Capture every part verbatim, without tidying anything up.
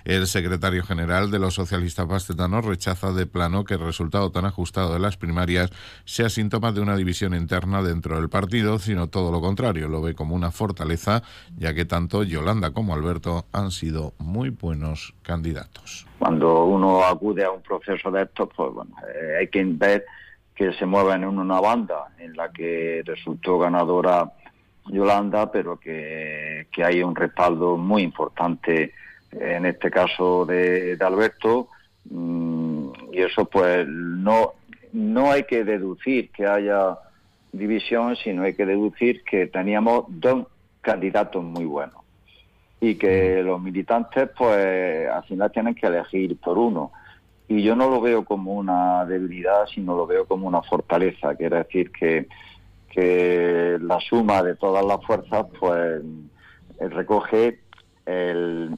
El secretario general de los socialistas bastetanos rechaza de plano que el resultado tan ajustado de las primarias sea síntoma de una división interna dentro del partido, sino todo lo contrario, lo ve como una fortaleza, ya que tanto Yolanda como Alberto han sido muy buenos candidatos. Cuando uno acude a un proceso de estos, pues bueno, eh, hay que ver que se mueven en una banda en la que resultó ganadora Yolanda, pero que, que hay un respaldo muy importante, en este caso de, de Alberto, mmm, y eso pues no, no hay que deducir que haya división, sino hay que deducir que teníamos dos candidatos muy buenos y que los militantes pues al final tienen que elegir por uno. Y yo no lo veo como una debilidad, sino lo veo como una fortaleza. Quiere decir que, que la suma de todas las fuerzas pues recoge el,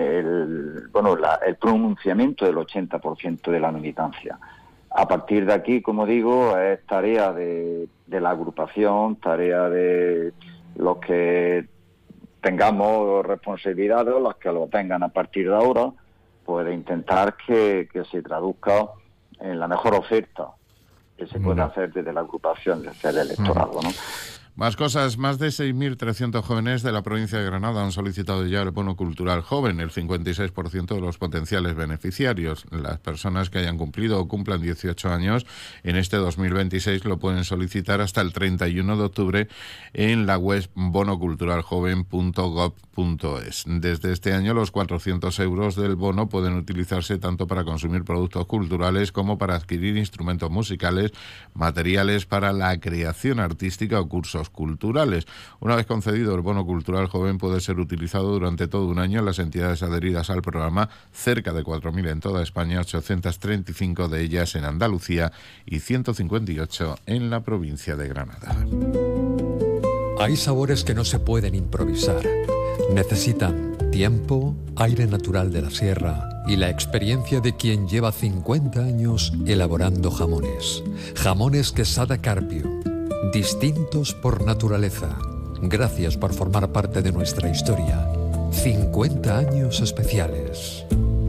el bueno la, el pronunciamiento del ochenta por ciento de la militancia. A partir de aquí, como digo, es tarea de, de la agrupación, tarea de los que tengamos responsabilidades, los que lo tengan a partir de ahora, puede intentar que, que se traduzca en la mejor oferta que se puede hacer desde la agrupación, desde el electorado, ¿no? Más cosas, más de seis mil trescientos jóvenes de la provincia de Granada han solicitado ya el bono cultural joven, el cincuenta y seis por ciento de los potenciales beneficiarios. Las personas que hayan cumplido o cumplan dieciocho años en este dos mil veintiséis lo pueden solicitar hasta el treinta y uno de octubre en la web bono cultural joven punto gob punto es. Desde este año los cuatrocientos euros del bono pueden utilizarse tanto para consumir productos culturales como para adquirir instrumentos musicales, materiales para la creación artística o cursos culturales. Una vez concedido el bono cultural joven puede ser utilizado durante todo un año en las entidades adheridas al programa, cerca de cuatro mil en toda España, ochocientas treinta y cinco de ellas en Andalucía y ciento cincuenta y ocho en la provincia de Granada. Hay sabores que no se pueden improvisar. Necesitan tiempo, aire natural de la sierra y la experiencia de quien lleva cincuenta años elaborando jamones. Jamones Quesada Carpio. Distintos por naturaleza. Gracias por formar parte de nuestra historia. cincuenta años especiales.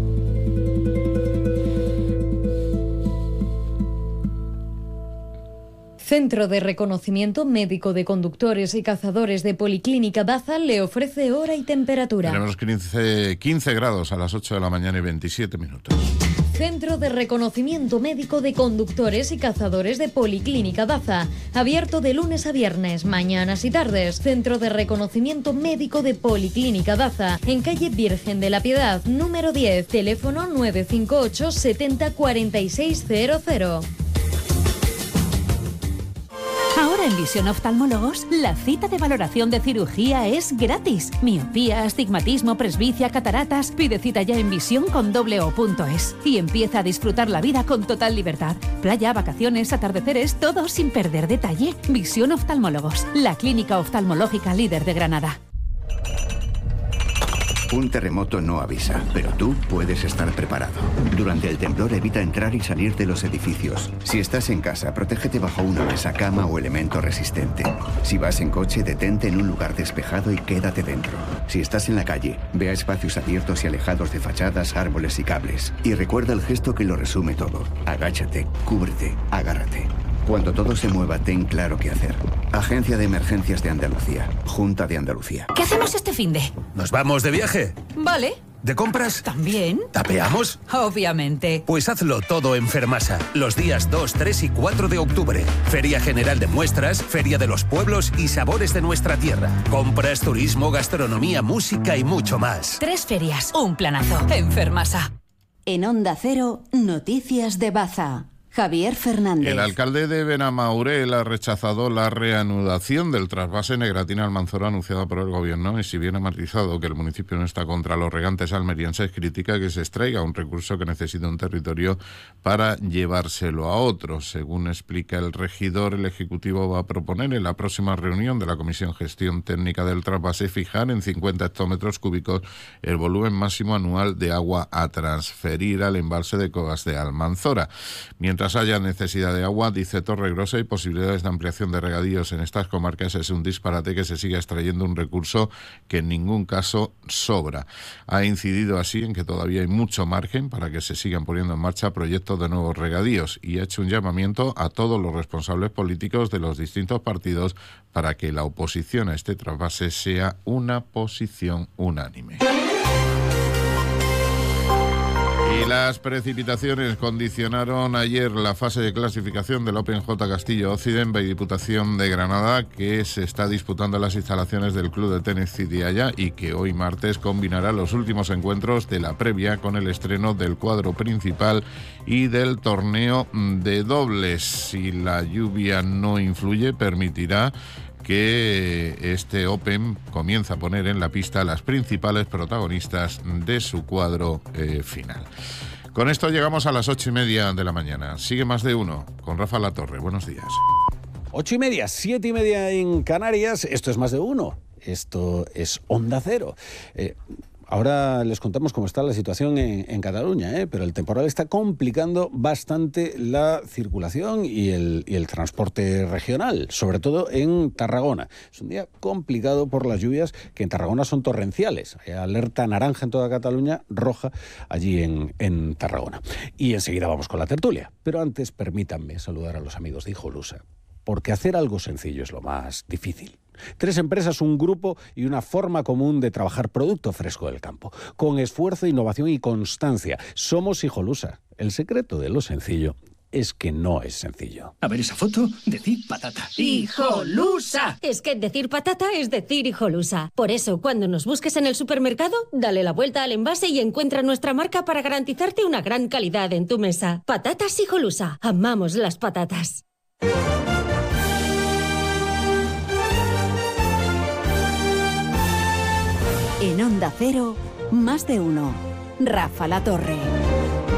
Centro de Reconocimiento Médico de Conductores y Cazadores de Policlínica Baza le ofrece hora y temperatura. Tenemos quince, quince grados a las ocho de la mañana y veintisiete minutos. Centro de Reconocimiento Médico de Conductores y Cazadores de Policlínica Baza. Abierto de lunes a viernes, mañanas y tardes. Centro de Reconocimiento Médico de Policlínica Baza. En calle Virgen de la Piedad, número diez. Teléfono nueve cinco ocho setenta cuarenta y seis cero cero. Ahora en Visión Oftalmólogos, la cita de valoración de cirugía es gratis. Miopía, astigmatismo, presbicia, cataratas. Pide cita ya en visión con doble o punto es y empieza a disfrutar la vida con total libertad. Playa, vacaciones, atardeceres, todo sin perder detalle. Visión Oftalmólogos, la clínica oftalmológica líder de Granada. Un terremoto no avisa, pero tú puedes estar preparado. Durante el temblor evita entrar y salir de los edificios. Si estás en casa, protégete bajo una mesa, cama o elemento resistente. Si vas en coche, detente en un lugar despejado y quédate dentro. Si estás en la calle, ve a espacios abiertos y alejados de fachadas, árboles y cables. Y recuerda el gesto que lo resume todo. Agáchate, cúbrete, agárrate. Cuando todo se mueva, ten claro qué hacer. Agencia de Emergencias de Andalucía. Junta de Andalucía. ¿Qué hacemos este finde? ¿Nos vamos de viaje? Vale. ¿De compras? ¿También? ¿Tapeamos? Obviamente. Pues hazlo todo en Fermasa, los días dos, tres y cuatro de octubre. Feria General de Muestras, Feria de los Pueblos y Sabores de nuestra tierra. Compras, turismo, gastronomía, música y mucho más. Tres ferias, un planazo. En Fermasa. En Onda Cero, Noticias de Baza. Javier Fernández. El alcalde de Benamaurel ha rechazado la reanudación del trasvase Negratina-Almanzora anunciada por el gobierno y si bien ha matizado que el municipio no está contra los regantes almerienses, critica que se extraiga un recurso que necesita un territorio para llevárselo a otro. Según explica el regidor, el Ejecutivo va a proponer en la próxima reunión de la Comisión Gestión Técnica del Trasvase fijar en cincuenta hectómetros cúbicos el volumen máximo anual de agua a transferir al embalse de Covas de Almanzora. Mientras Mientras haya necesidad de agua, dice Torregrosa, y posibilidades de ampliación de regadíos en estas comarcas, es un disparate que se siga extrayendo un recurso que en ningún caso sobra. Ha incidido así en que todavía hay mucho margen para que se sigan poniendo en marcha proyectos de nuevos regadíos y ha hecho un llamamiento a todos los responsables políticos de los distintos partidos para que la oposición a este trasvase sea una posición unánime. Y las precipitaciones condicionaron ayer la fase de clasificación del Open J Castillo Occidente y Diputación de Granada, que se está disputando en las instalaciones del Club de Tenis Cidiaya y que hoy martes combinará los últimos encuentros de la previa con el estreno del cuadro principal y del torneo de dobles. Si la lluvia no influye, permitirá que este Open comienza a poner en la pista a las principales protagonistas de su cuadro eh, final. Con esto llegamos a las ocho y media de la mañana. Sigue Más de Uno con Rafa Latorre. Buenos días. Ocho y media, siete y media en Canarias. Esto es Más de Uno. Esto es Onda Cero. Eh, Ahora les contamos cómo está la situación en, en Cataluña, ¿eh? Pero el temporal está complicando bastante la circulación y el, y el transporte regional, sobre todo en Tarragona. Es un día complicado por las lluvias que en Tarragona son torrenciales. Hay alerta naranja en toda Cataluña, roja allí en, en Tarragona. Y enseguida vamos con la tertulia. Pero antes permítanme saludar a los amigos de Hijolusa, porque hacer algo sencillo es lo más difícil. Tres empresas, un grupo y una forma común de trabajar producto fresco del campo. Con esfuerzo, innovación y constancia. Somos Hijolusa. El secreto de lo sencillo es que no es sencillo. A ver esa foto, decir patata. ¡Hijolusa! Es que decir patata es decir Hijolusa. Por eso, cuando nos busques en el supermercado, dale la vuelta al envase y encuentra nuestra marca para garantizarte una gran calidad en tu mesa. Patatas Hijolusa. Amamos las patatas. En Onda Cero, Más de Uno. Rafa Latorre.